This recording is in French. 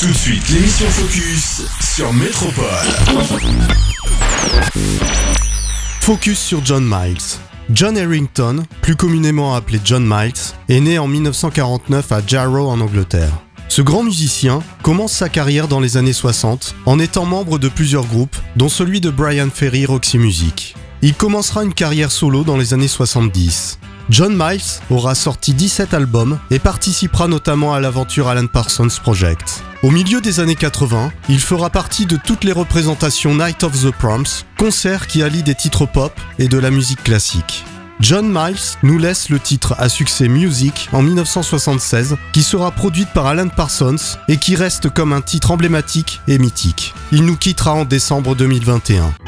Tout de suite, l'émission Focus sur Métropole. Focus sur John Miles. John Harrington, plus communément appelé John Miles, est né en 1949 à Jarrow en Angleterre. Ce grand musicien commence sa carrière dans les années 60 en étant membre de plusieurs groupes, dont celui de Brian Ferry Roxy Music. Il commencera une carrière solo dans les années 70. John Miles aura sorti 17 albums et participera notamment à l'aventure Alan Parsons Project. Au milieu des années 80, il fera partie de toutes les représentations Night of the Proms, concert qui allie des titres pop et de la musique classique. John Miles nous laisse le titre à succès Music en 1976, qui sera produite par Alan Parsons et qui reste comme un titre emblématique et mythique. Il nous quittera en décembre 2021.